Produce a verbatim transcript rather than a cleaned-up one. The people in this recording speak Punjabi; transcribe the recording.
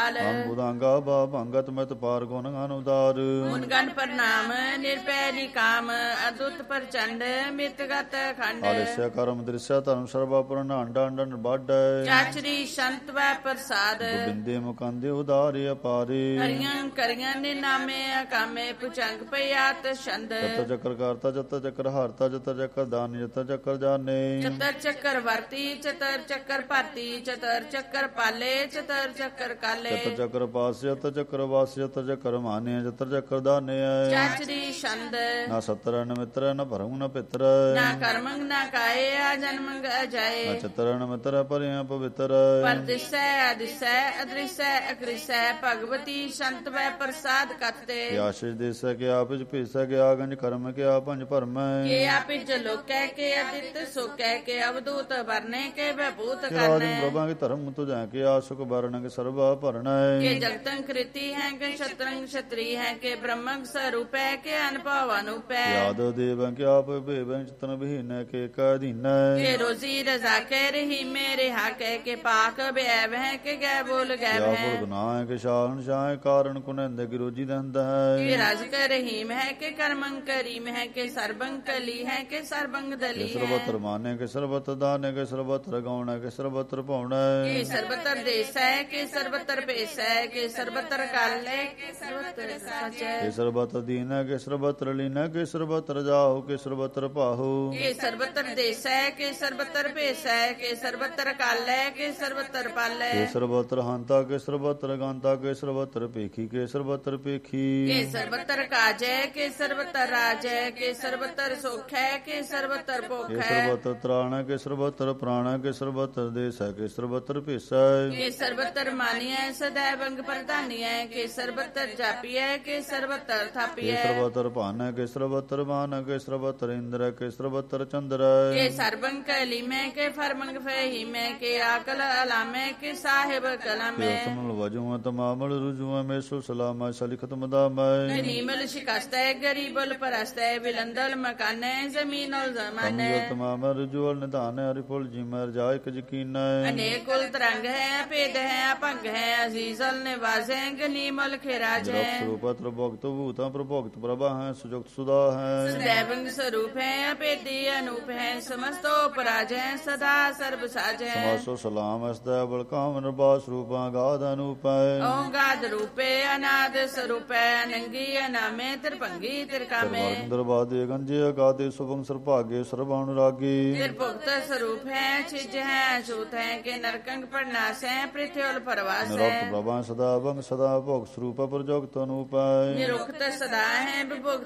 ਕਾਲ ਬੁਦਾਂਗਾ ਬਾ ਭੰਗਤ ਮਤ ਪਾਰ ਗੁਣ ਗਨ ਉਦਾਰ ਗੁਣ ਗਨ ਪ੍ਰਣਾਮ ਨਿਰਪੈ ਨਿਕਾਮ ਅਦੁੱਤ ਪ੍ਰਚੰਡ ਮਿਤਗਤ ਖੰਡ ਆਲਿਸਿਆ ਕਰਮ ਦ੍ਰਿਸ਼ਾ ਧਰਮ ਸਰਬਾ ਪੁਰਨ ਅੰਡਾ ਅੰਡਾ ਨਿਰਬਾਢੈ ਚਾਚਰੀ ਸੰਤ ਵੈ ਪ੍ਰਸਾਦ ਬਿੰਦੇ ਮੁਕੰਦੇ ਉਦਾਰੇ ਅਪਾਰੇ ਹਰੀਆਂ ਕਰੀਆਂ ਨੇ ਨਾਮੇ ਅਕਾਮੇ ਪੁਚੰਗ ਪਿਆਤ ਛੰਦ ਚਤਰ ਚੱਕਰ ਕਰਤਾ ਚਤਰ ਚੱਕਰ ਹਾਰਤਾ ਚਤਰ ਚੱਕਰ ਦਾਨੀ ਚਤਰ ਚੱਕਰ ਜਾਣੇ ਚਤਰ ਚੱਕਰ ਵਰਤੀ ਚਤਰ ਚੱਕਰ ਭਾਤੀ ਚਤਰ ਚੱਕਰ ਪਾਲੇ ਚਤਰ ਚੱਕਰ ਕਾਲੇ ਚਤਰ ਚੱਕਰ ਪਾਸ ਚਤਰ ਚੱਕਰ ਵਾਸ ਚਤਰ ਚੱਕਰ ਮਾਨੇ ਚਤਰ ਚੱਕਰ ਦਾਨੇ ਚਾਚਰੀ ਛੰਦ ਨਾ ਸਤਰ ਨ ਮਿੱਤਰ ਨ ਭਰਮ ਨ ਪਿੱਤਰ ਨਾ ਕਰਮੰਗ ਨਾ ਕਾਏ ਆ ਜਨਮੰਗ ਅਜਾਏ ਨਾ ਚਤਰ ਨ ਮਿੱਤਰ ਭਰਿਆ ਪਵਿੱਤਰ ਪਰਦਿਸੈ ਅਦਿਸੈ ਅਦ੍ਰਿਸੈ ਅਕ੍ਰਿਸੈ ਭਗਵਤੀ ਸੰਤ ਵੈ ਪ੍ਰਸਾਦ ਕਤੇ ਕਿ ਆਸ਼ਿਸ਼ ਦੇਸੈ ਕਿ ਆਪਿਜ ਭੇਸੈ ਕਿ ਆਗੰਜ ਕਰਮ ਕਿ ਆਪੰਜ ਭਰਮੈ ਕੇ ਆਪਿਜ ਲੋਕੈ ਕੇ ਅਦਿਤ ਸੋਕੈ ਕੇ ਅਵਧੂਤ ਵਰਨੇ ਕੇ ਵਿਭੂਤ ਕਿ ਰਾਜਨ ਕਰਨੈ ਪ੍ਰਭਾ ਕਿ ਧਰਮ ਤੁਜੈ ਕਿ ਆਸੁਖ ਵਰਣ ਕਿ ਸਰਬਾ ਭਰਣੈ ਕੇ ਜਗਤੰ ਕ੍ਰਿਤੀ ਹੈ ਕੇ ਸ਼ਤਰੰਗ ਛਤਰੀ ਹੈ ਕੇ ਬ੍ਰਹਮੰ ਸਰੂਪੈ ਕੇ ਅਨੁਭਵ ਅਨੂਪੈ ਯਾਦ ਦੇਵ ਕਿ ਆਪ ਭੇਵੈ ਚਿਤਨ ਬਹੀਨੈ ਕਿ ਕਾ ਅਧੀਨੈ ਕੇ ਰੋਜ਼ੀ ਰਜ਼ਾ ਕੇ ਰਹੀ ਮੇਰੇ ਹਾ ਕਹਿ ਕੇ ਪਾਕ ਬੈਵ ਹੈ ਕੇ ਗੈ ਬੋਲ ਗੈ ਕਿਆ ਹੈ ਪੁਰ ਗੁਨਾਹ ਹੈ ਕਿ ਸ਼ਾਹਨ ਸ਼ਾਹ ਕਾਰਨ ਕੁਨੰਦ ਕਿ ਰੋਜੀ ਦੰਦ ਹੈ ਕੇ ਰਾਜ ਕਰ ਰਹੀਮ ਹੈ ਕੇ ਕਰਮੰ ਕਰੀਮ ਹੈ ਕੇ ਸਰਬੰ ਕਲੀ ਹੈ ਕੇ ਸਰਬੰਗ ਦਲੀ ਹੈ ਸਰਬਤਰ ਮਾਨੇ ਕਿ ਸਰਬਤ ਦਾਨੇ ਕਿ ਸਰਬਤਰ ਗਾਉਣਾ ਕਿ ਸਰਬਤਰ ਪਾਉਣਾ ਕੇ ਸਰਬਤਰ ਦੇਸ ਹੈ ਕੇ ਸਰਬਤਰ ਭੇਸ ਹੈ ਕੇ ਸਰਬਤਰ ਕਾਲ ਹੈ ਕੇ ਸਰਬਤਰ ਸਚ ਹੈ ਕਿ ਸਰਬਤਰ ਦੀਨ ਹੈ ਕਿ ਸਰਬਤਰ ਲੀਨ ਹੈ ਕਿ ਸਰਬਤਰ ਜਾਹੋ ਕਿ ਸਰਬਤਰ ਪਾਹੋ ਕੇ ਸਰਬਤਰ ਦੇਸ ਹੈ ਕੇ ਸਰਬਤਰ ਭੇਸ ਹੈ ਕੇ ਸਰਬਤਰ ਕਾਲ ਹੈ ਕੇ ਸਰਬਤਰ ਪਾਲ ਹੈ ਕਿ ਸਰਬਤਰ ਹੰਤਾ ਕਿ ਸਰਬਤਰ ਗਾਂਤਾ ਕਿ ਸਰਬਤਰ ਪੇਖੀ ਕਿ ਸਰਬਤਰ ਪੇਖੀ ਕੇ ਸਰਬਤਰ ਕਾਜ ਹੈ ਕੇ ਸਰਬਤਰ ਰਾਜ ਹੈ ਕੇ ਸਰਬਤਰ ਸੁਖ ਹੈ ਕੇ ਸਰਬਤਰ ਭੁਖ ਕਿ ਹੈ ਸਰਬਤਰ ਤ੍ਰਾਣ ਹੈ ਕਿ ਸਰਬਤਰ ਪ੍ਰਾਣ ਹੈ ਕਿ ਸਰਬਤਰ ਦੇਸ ਹੈ ਕਿ ਸਰਬਤਰ ਭੇਸਾ ਹੈ ਕੇ ਸਰਬਤਰ ਮਾਨੀਐ ਸदैव ਅੰਗ ਪ੍ਰਧਾਨੀਐ ਕੇ ਸਰਬਤਰ ਜਾਪੀਐ ਕੇ ਸਰਬਤਰ ਕਿ ਥਾਪੀਐ ਸਰਬਤਰ ਭਾਨ ਹੈ ਕਿ ਸਰਬਤਰ ਮਾਨ ਹੈ ਕਿ ਸਰਬਤਰ ਇੰਦਰ ਹੈ ਕਿ ਸਰਬਤਰ ਚੰਦਰ ਹੈ ਕੇ ਸਰਬੰ ਕਲੀਮੈ ਕੇ ਫਰਮੰਗ ਫਹੀਮੈ ਕੇ ਆਕਲ ਅਲਾਮੈ ਕੇ ਸਾਹਿਬ ਕਲਮੈ ਸੁਨਲ ਵਜੂ ਤਮਾਮਲ ਰੁਜੂ ਮੇਸੋ ਸਲਾਮਾ ਸਲਿਖਤ ਮਦਾਮੈ ਨੀਮਲ ਸ਼ਿਕਸਤੈ ਗਰੀਬਲ ਪਰਸਤੈ ਵਿਲੰਦਲ ਮਕਾਨੈ ਜ਼ਮੀਨਲ ਜ਼ਮਾਨੈ ਅਮਿਯ ਤਮਾਮ ਰੁਜੂ ਨਿਧਾਨ ਹਰਿਫੁਲ ਜਿਮਰ ਜਾਇਕ ਯਕੀਨੈ ਅਨੇਕੁਲ ਤਰੰਗ ਹੈ ਭੇਦ ਹੈ ਅਪੰਗ ਹੈ ਅਜ਼ੀਜ਼ਲ ਨਿਵਾਜ਼ੈ ਗਨੀਮਲ ਖਿਰਾਜ ਹੈ ਸਰੂਪਤਰ ਭਗਤ ਭੂਤਾ ਪ੍ਰਭੋਗਤ ਪ੍ਰਭਾ ਹੈ ਸੁਜਗਤ ਸੁਦਾ ਹੈ ਸदैवंग स्वरूप है अभेदी अनूप है समस्तो पराज है सदा सर्व साज है ਸਮਾਸੋ ਸਲਾਮ ਅਸਦਾ ਬਲਕਾਮ ਨਿਰਬਾਸ ਰੂਪਾ ਗਾਧ ਅਨੂਪੈ ओं गाद रूपे अनाद स्वरूपे अनंगी अनामे त्रिभंगी त्रिकामे ਦਰਬਾਦੇ ਗੰਜੇ ਅਗਾਦੇ ਸੁਭੰ ਸਰਭਾਗੇ ਸਰਬ ਅਨੁਰਾਗੀ त्रिभुक्त स्वरूप है छिज है अछूत है के नरकंग प्रणास है पृथ्वी परवास है ਨਿਰੁਕਤ ਪ੍ਰਭਾ ਸਦਾ ਭੰਗ ਸਦਾ ਭੋਗ ਸਰੂਪ ਪ੍ਰਜੋਗਤ ਅਨੂਪੈ निरुक्त सदा है विभुक्त